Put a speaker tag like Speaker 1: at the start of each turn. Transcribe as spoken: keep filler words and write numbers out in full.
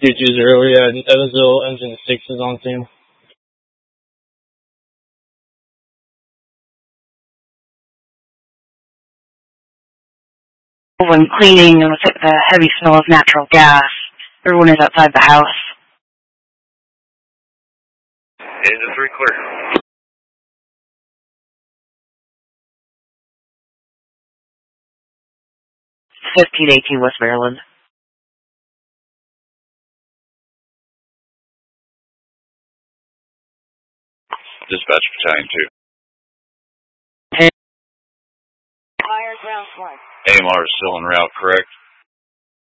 Speaker 1: Did use earlier in Evansville, engine six is on scene.
Speaker 2: When cleaning with the heavy smell of natural gas, everyone is outside the house.
Speaker 3: Engine three clear.
Speaker 2: fifteen eighteen West Maryland.
Speaker 3: Dispatch Battalion two.
Speaker 2: Hey. Fire ground flight.
Speaker 3: A M R is still en route, correct?